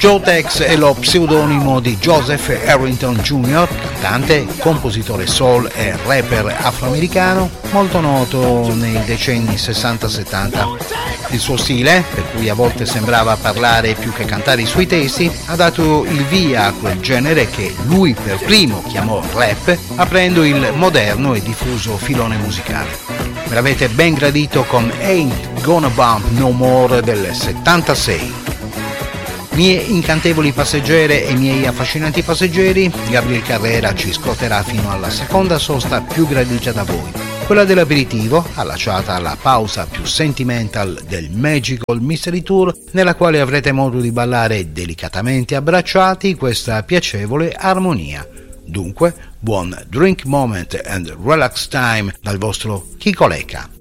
Joe Tex è lo pseudonimo di Joseph Harrington Jr., cantante, compositore soul e rapper afroamericano molto noto nei decenni 60-70. Il suo stile, per cui a volte sembrava parlare più che cantare i suoi testi, ha dato il via a quel genere che lui per primo chiamò rap, aprendo il moderno e diffuso filone musicale. Me l'avete ben gradito con Ain't Gonna Bump No More del 76. Mie incantevoli passeggere e miei affascinanti passeggeri, Gabriel Carrera ci scotterà fino alla seconda sosta più gradita da voi, quella dell'aperitivo, allacciata alla pausa più sentimental del Magical Mystery Tour, nella quale avrete modo di ballare delicatamente abbracciati questa piacevole armonia. Dunque, buon drink moment and relax time dal vostro Chico Lecca.